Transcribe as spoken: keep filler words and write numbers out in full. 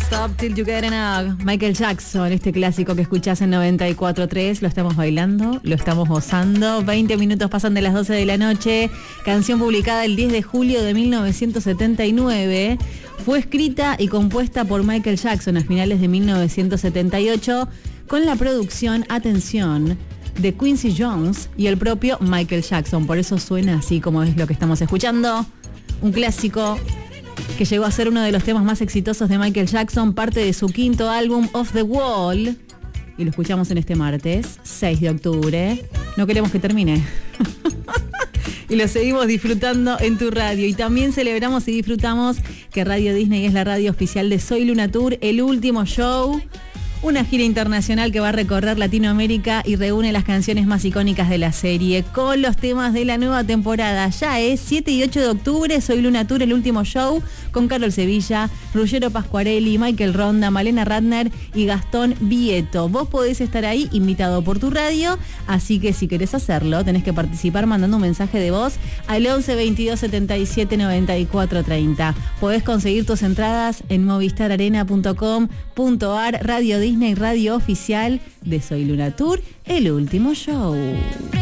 Stop Till You Get Enough. Michael Jackson, este clásico que escuchás en noventa y cuatro tres. Lo estamos bailando, lo estamos gozando. veinte minutos pasan de las doce de la noche. Canción publicada el diez de julio de mil novecientos setenta y nueve. Fue escrita y compuesta por Michael Jackson a finales de mil novecientos setenta y ocho con la producción, atención, de Quincy Jones y el propio Michael Jackson. Por eso suena así como es lo que estamos escuchando. Un clásico que llegó a ser uno de los temas más exitosos de Michael Jackson, parte de su quinto álbum Off the Wall, y lo escuchamos en este martes, seis de octubre. No queremos que termine. Y lo seguimos disfrutando en tu radio. Y también celebramos y disfrutamos que Radio Disney es la radio oficial de Soy Luna Tour, el último show. Una gira internacional que va a recorrer Latinoamérica y reúne las canciones más icónicas de la serie con los temas de la nueva temporada. Ya es siete y ocho de octubre, Soy Luna Tour, el último show, con Carol Sevilla, Ruggero Pascuarelli, Michael Ronda, Malena Ratner y Gastón Vieto. Vos podés estar ahí invitado por tu radio, así que si querés hacerlo, tenés que participar mandando un mensaje de voz al once veintidós setenta y siete noventa y cuatro treinta. Podés conseguir tus entradas en movistar arena punto com punto ar. Radio Disney, radio oficial de Soy Luna Tour, el último show.